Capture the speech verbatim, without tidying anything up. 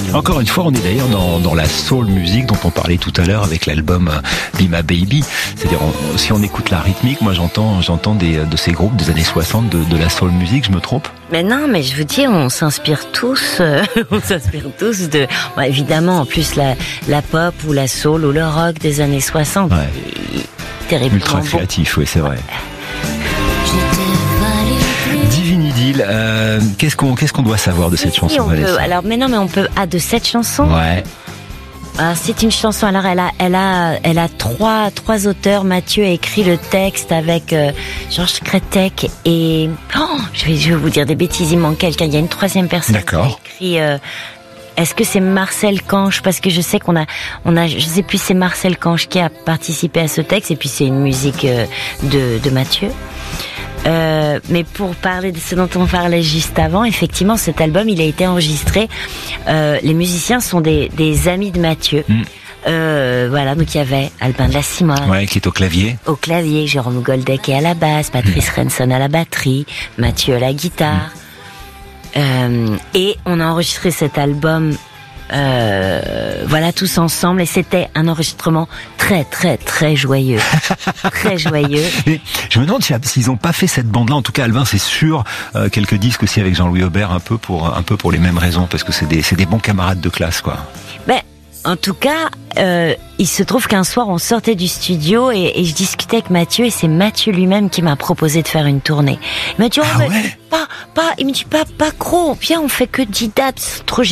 Encore une fois, on est d'ailleurs dans, dans la soul music dont on parlait tout à l'heure avec l'album Be My Baby. C'est-à-dire, on, si on écoute la rythmique, moi j'entends, j'entends des, de ces groupes des années soixante de, de la soul music, je me trompe? Mais non, mais je vous dis, on s'inspire tous, euh, on s'inspire tous de, bon, évidemment, en plus la, la pop ou la soul ou le rock des années soixante. Ouais. Terriblement ultra créatif, oui, c'est vrai. Divine Idylle, euh, qu'est-ce qu'on qu'est-ce qu'on doit savoir de cette Si, chanson, on peut, Vanessa? alors, mais non, mais on peut, ah, de cette chanson? Ouais. Ah, c'est une chanson. Alors, elle a, elle a, elle a trois, trois auteurs. Mathieu a écrit le texte avec euh, Georges Kretek et oh, je vais, je vais vous dire des bêtises. Il manque quelqu'un. Il y a une troisième personne. D'accord. Qui a écrit. Euh, est-ce que c'est Marcel Canche? Parce que je sais qu'on a, on a, je sais plus, c'est Marcel Canche qui a participé à ce texte. Et puis c'est une musique euh, de, de Mathieu. Euh, mais pour parler de ce dont on parlait juste avant, effectivement, cet album, il a été enregistré. Euh, les musiciens sont des, des amis de Mathieu. Mm. Euh, voilà, donc il y avait Albin de la Simone. Ouais, qui est au clavier. Au clavier, Jérôme Goldeck à la basse, Patrice mm. Renson à la batterie, Mathieu à la guitare. Mm. Euh, et on a enregistré cet album. Euh, voilà, tous ensemble, et c'était un enregistrement très très très joyeux, très joyeux. Et je me demande s'ils n'ont pas fait cette bande-là. En tout cas, Albin, c'est sûr. Euh, quelques disques aussi avec Jean-Louis Aubert, un peu pour un peu pour les mêmes raisons, parce que c'est des c'est des bons camarades de classe, quoi. Ben, en tout cas, euh, il se trouve qu'un soir on sortait du studio et, et je discutais avec Mathieu, et c'est Mathieu lui-même qui m'a proposé de faire une tournée. Il m'a dit, oh, ah mais ouais. pas pas, il me dit pas pas gros, viens, on fait que dix dates, c'est trop